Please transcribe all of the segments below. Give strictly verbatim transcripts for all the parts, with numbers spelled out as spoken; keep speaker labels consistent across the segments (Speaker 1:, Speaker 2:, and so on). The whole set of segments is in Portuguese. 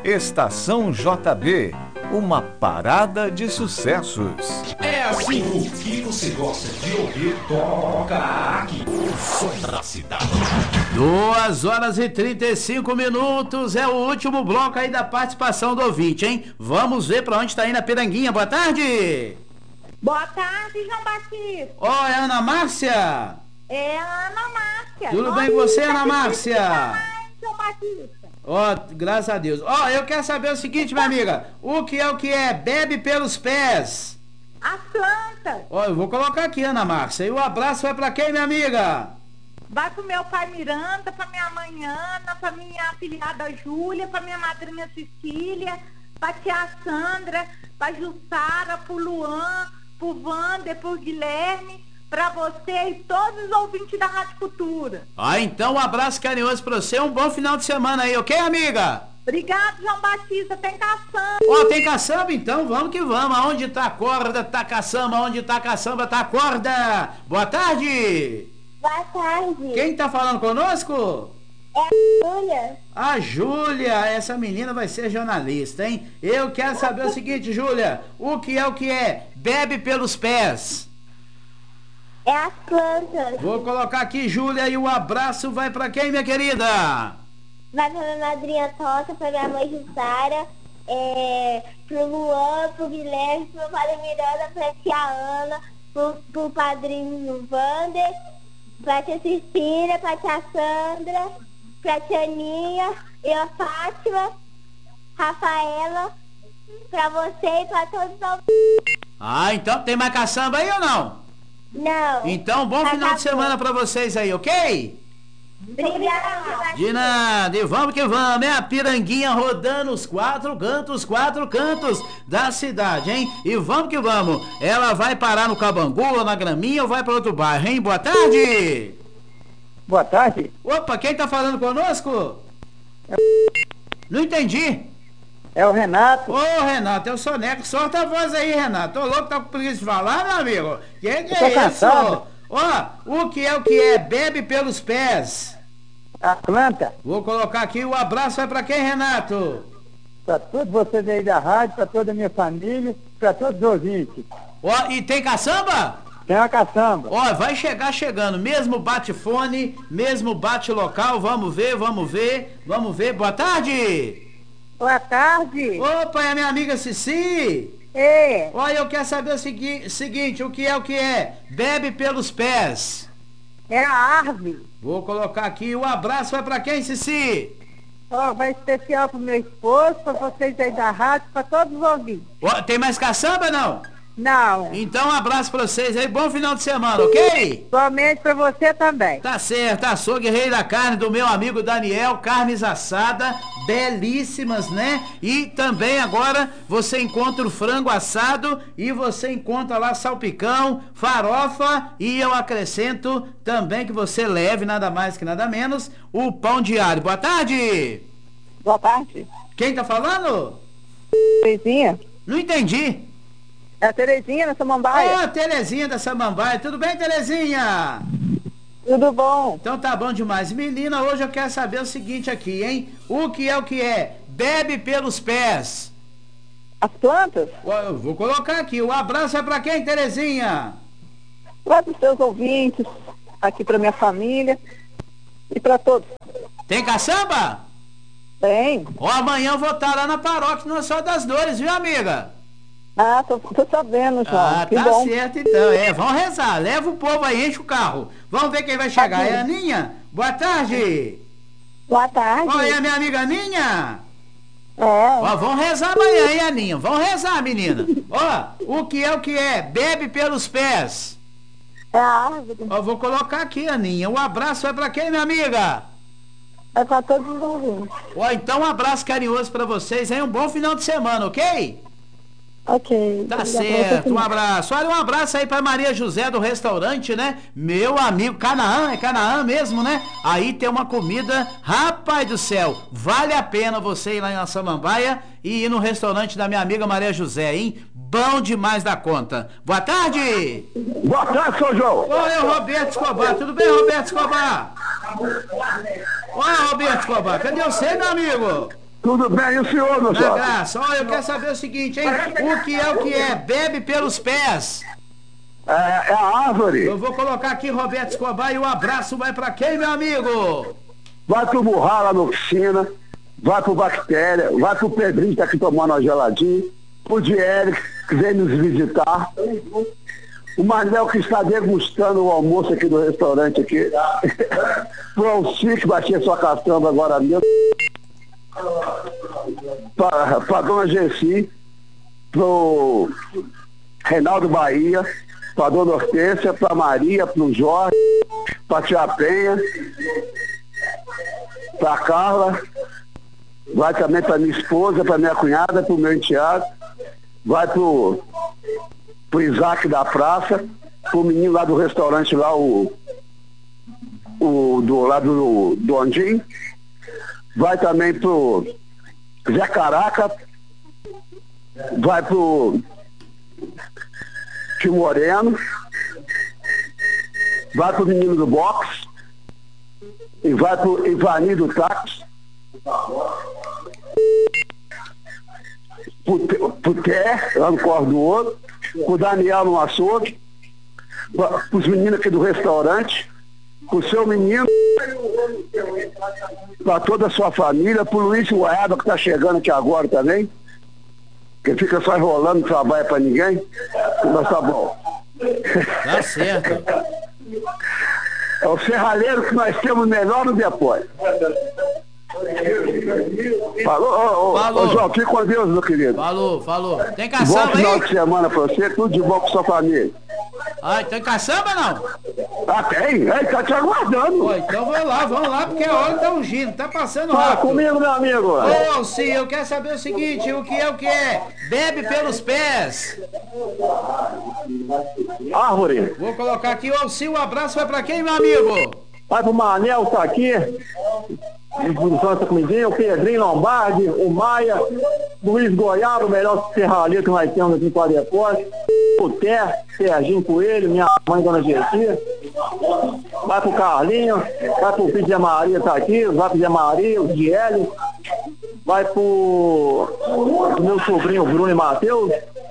Speaker 1: Estação J B, uma parada de sucessos.
Speaker 2: É assim, o que você gosta de ouvir, toca aqui. O som da cidade.
Speaker 3: Duas horas e trinta e cinco minutos, é o último bloco aí da participação do ouvinte, hein? Vamos ver pra onde tá indo a Piranguinha. Boa tarde!
Speaker 4: Boa tarde, João Batista.
Speaker 3: Ó, oh, é Ana Márcia?
Speaker 4: É a Ana Márcia.
Speaker 3: Tudo
Speaker 4: Nossa,
Speaker 3: bem com você,
Speaker 4: tá
Speaker 3: Ana Márcia?
Speaker 4: Demais, João Batista.
Speaker 3: Ó, oh, graças a Deus. Ó, oh, eu quero saber o seguinte, minha amiga. O que é o que é? Bebe pelos pés.
Speaker 4: As plantas.
Speaker 3: Ó, oh, eu vou colocar aqui, Ana Márcia. E o abraço vai pra quem, minha amiga?
Speaker 4: Vai pro meu pai Miranda, pra minha mãe Ana, pra minha afilhada Júlia, pra minha madrinha Cecília, pra tia Sandra, pra Jussara, pro Luan, pro Wander, pro Guilherme, pra você e todos os ouvintes da Rádio Cultura.
Speaker 3: Ah, então um abraço carinhoso pra você, um bom final de semana aí, ok, amiga?
Speaker 4: Obrigado, João Batista, tem caçamba.
Speaker 3: Ó, oh, tem caçamba? Então vamos que vamos. Aonde tá a corda, tá caçamba. Aonde tá a caçamba, tá a corda. Boa tarde.
Speaker 5: Boa tarde.
Speaker 3: Quem tá falando conosco?
Speaker 5: É a Júlia.
Speaker 3: A Júlia, essa menina vai ser jornalista, hein? Eu quero saber o seguinte, Júlia, o que é o que é? Bebe pelos pés.
Speaker 5: É as plantas.
Speaker 3: Vou colocar aqui, Júlia, e o abraço vai pra quem, minha querida?
Speaker 5: Vai pra minha madrinha Tossa, pra minha mãe Jussara, é, pro Luan, pro Guilherme, pro meu padre Miranda, pra tia Ana, pro, pro padrinho Wander, pra tia Cecília, pra tia Sandra, pra tia Aninha, e a Fátima, Rafaela, pra você e pra todos os...
Speaker 3: Ah, então tem mais caçamba aí ou não?
Speaker 5: Não.
Speaker 3: Então, bom
Speaker 5: Acabou.
Speaker 3: final de semana pra vocês aí, ok?
Speaker 5: Obrigada.
Speaker 3: De nada, e vamos que vamos, é a Piranguinha rodando os quatro cantos, os quatro cantos da cidade, hein? E vamos que vamos, ela vai parar no Cabangu ou na Graminha ou vai para outro bairro, hein? Boa tarde!
Speaker 6: Boa tarde.
Speaker 3: Opa, quem tá falando conosco? Não entendi.
Speaker 6: É o Renato.
Speaker 3: Ô, Renato, eu sou Neco, solta a voz aí, Renato. Tô louco, tá com preguiça de falar, meu amigo? Que que
Speaker 6: tô
Speaker 3: é
Speaker 6: cansado.
Speaker 3: isso? Ó, o que é o que é? Bebe pelos pés.
Speaker 6: A planta.
Speaker 3: Vou colocar aqui, o abraço vai pra quem, Renato?
Speaker 6: Para todos vocês aí da rádio, para toda a minha família, para todos os ouvintes.
Speaker 3: Ó, e tem caçamba?
Speaker 6: Tem uma caçamba.
Speaker 3: Ó, vai chegar chegando, mesmo bate-fone, mesmo bate-local, vamos ver, vamos ver, vamos ver. Boa tarde!
Speaker 4: Boa tarde.
Speaker 3: Opa, é a minha amiga Cici.
Speaker 4: É.
Speaker 3: Olha, eu quero saber o segui seguinte, o que é o que é? Bebe pelos pés.
Speaker 4: É a árvore.
Speaker 3: Vou colocar aqui, o abraço vai pra quem, Cici?
Speaker 4: Ó, vai especial pro meu esposo, pra vocês aí da rádio, pra todos os ouvintes.
Speaker 3: Ó, tem mais caçamba, não?
Speaker 4: Não.
Speaker 3: Então, um abraço pra vocês aí, bom final de semana, ok?
Speaker 4: Somente pra você também.
Speaker 3: Tá certo, açougue Rei da Carne do meu amigo Daniel, carnes assada, belíssimas, né? E também agora você encontra o frango assado e você encontra lá salpicão, farofa e eu acrescento também que você leve nada mais que nada menos o pão diário. Boa tarde!
Speaker 4: Boa tarde.
Speaker 3: Quem tá falando?
Speaker 4: Terezinha?
Speaker 3: Não entendi.
Speaker 4: É a Terezinha da Samambaia.
Speaker 3: Ô, Terezinha da Samambaia, tudo bem, Terezinha?
Speaker 4: Tudo bom.
Speaker 3: Então tá bom demais. Menina, hoje eu quero saber o seguinte aqui, hein? O que é o que é? Bebe pelos pés.
Speaker 4: As plantas?
Speaker 3: Eu vou colocar aqui. O abraço é pra quem, Terezinha?
Speaker 4: Vai pros seus ouvintes, aqui pra minha família e pra todos.
Speaker 3: Tem caçamba?
Speaker 4: Tem.
Speaker 3: Ó, amanhã eu vou estar lá na paróquia Nossa Senhora das Dores, viu, amiga?
Speaker 4: Ah, tô, tô sabendo, João.
Speaker 3: Ah,
Speaker 4: que
Speaker 3: tá
Speaker 4: bom.
Speaker 3: certo então. É, vamos rezar. Leva o povo aí, enche o carro. Vamos ver quem vai chegar.
Speaker 4: Tá
Speaker 3: É a Aninha? Boa tarde.
Speaker 5: Boa tarde.
Speaker 3: Ó, é a minha amiga Aninha?
Speaker 5: É.
Speaker 3: Ó, vamos rezar amanhã, hein, Aninha? Vamos rezar, menina. Ó, o que é o que é? Bebe pelos pés.
Speaker 5: É a árvore.
Speaker 3: Ó, vou colocar aqui, Aninha. O abraço vai pra quem, minha amiga?
Speaker 5: É pra todos os ouvintes.
Speaker 3: Ó, então um abraço carinhoso pra vocês, hein? Um bom final de semana, ok?
Speaker 5: Ok.
Speaker 3: Tá certo, um abraço. Olha, um abraço aí pra Maria José do restaurante, né? Meu amigo, Canaã, é Canaã mesmo, né? Aí tem uma comida, rapaz do céu, vale a pena você ir lá na Samambaia e ir no restaurante da minha amiga Maria José, hein? Bom demais da conta. Boa tarde!
Speaker 6: Boa tarde, seu João.
Speaker 3: Oi, Roberto Escobar, tudo bem, Roberto Escobar? Oi, Roberto Escobar, cadê você, meu amigo?
Speaker 7: Tudo bem, e o senhor, meu
Speaker 3: Na
Speaker 7: senhor?
Speaker 3: graça, olha, eu quero saber o seguinte, hein? O que é o que é? Bebe pelos pés.
Speaker 7: É, é a árvore.
Speaker 3: Eu vou colocar aqui Roberto Escobar e o abraço vai pra quem, meu amigo?
Speaker 7: Vai pro Burrá lá na oficina, vai pro Bactéria, vai pro Pedrinho que tá aqui tomando uma geladinha, pro Diério que vem nos visitar, o Manel que está degustando o almoço aqui do restaurante aqui, pro Alci que batia sua caçamba agora mesmo, pra, pra Dona Gessi, pro Reinaldo Bahia, pra Dona Hortência, pra Maria, pro Jorge, pra Tia Penha, pra Carla, vai também pra minha esposa, pra minha cunhada, pro meu enteado, vai pro, pro Isaac da praça, pro menino lá do restaurante lá, o, o do lado do, do Ondim, vai também pro Zé Caraca, vai pro Tio Moreno, vai pro menino do boxe, e vai pro Ivani do táxi, pro, pro Té, lá no Corre do Ouro, pro Daniel no açougue, pros meninos aqui do restaurante, pro seu menino, pra toda a sua família, pro Luiz Goiaba que tá chegando aqui agora também, que fica só enrolando, não trabalha pra ninguém, mas tá bom.
Speaker 3: Tá certo.
Speaker 7: É o serralheiro que nós temos melhor no depois. Falou, ô, ô,
Speaker 3: Falou.
Speaker 7: ô João, fique com Deus, meu querido.
Speaker 3: Falou, falou. Tem
Speaker 7: Bom
Speaker 3: caçamba
Speaker 7: final
Speaker 3: aí?
Speaker 7: de semana pra você, tudo de bom com sua família.
Speaker 3: Ai, tem caçamba não?
Speaker 7: Ah, tem? Ei, tá te aguardando.
Speaker 3: Pô, então vamos lá, vamos lá, porque a hora tá ungindo, tá passando
Speaker 7: Fala
Speaker 3: rápido.
Speaker 7: comigo, meu amigo.
Speaker 3: Ô, Alci, eu quero saber o seguinte, o que é o que é? Bebe pelos pés.
Speaker 7: Árvore.
Speaker 3: Vou colocar aqui, ô, Alci, o abraço vai pra quem, meu amigo?
Speaker 7: Vai pro Manel, tá aqui. Produção essa comidinha, o Pedrinho Lombardi, o Maia, Luiz Goiaba, o melhor serralheiro que nós temos aqui em Quadrepós, o Té, Serginho Coelho, minha mãe, Dona Gessi, vai pro Carlinho, vai pro filho de Maria, tá aqui, vai pro Zé Maria, o Diélio, vai pro meu sobrinho Bruno e Matheus,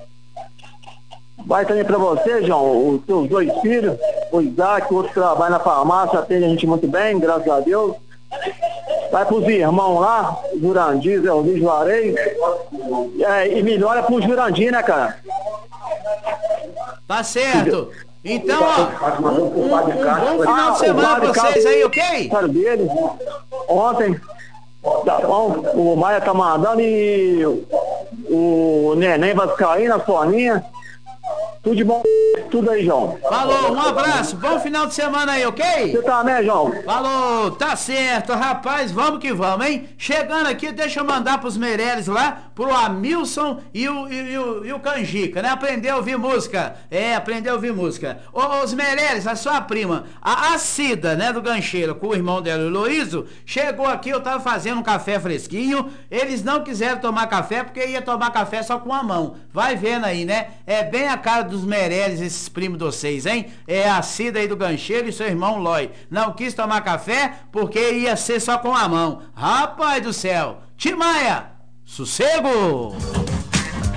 Speaker 7: vai também pra você, João, os seus dois filhos, o Isaac, o outro trabalha na farmácia, atende a gente muito bem, graças a Deus. Vai pros irmãos lá, Jurandir, Zé Luiz Juarez. É, e melhora pro Jurandir, né, cara?
Speaker 3: Tá certo. Então, ó, um, um, um bom final
Speaker 7: Ah,
Speaker 3: de semana pra vocês aí, ok?
Speaker 7: Cara dele, ontem, tá bom, o Maia tá mandando e o Neném Vascaína, a Soninha. Tudo de bom, tudo aí, João.
Speaker 3: Falou, um abraço, bom final de semana aí, ok?
Speaker 7: Você também, João?
Speaker 3: Falou, tá certo, rapaz, vamos que vamos, hein? Chegando aqui, deixa eu mandar pros Meireles lá, pro Amilson e o, e, e o, e o Canjica, né? Aprender a ouvir música, é, aprender a ouvir música. Ô, os Meireles, a sua prima, a, a Cida, né, do Gancheiro, com o irmão dela, o Heloísio, chegou aqui, eu tava fazendo um café fresquinho, eles não quiseram tomar café porque ia tomar café só com a mão. Vai vendo aí, né? É bem a cara dos Meireles, esses primos de vocês, hein? É a Cida aí do Gancheiro e seu irmão Lói. Não quis tomar café porque ia ser só com a mão. Rapaz do céu! Timaia! Sossego!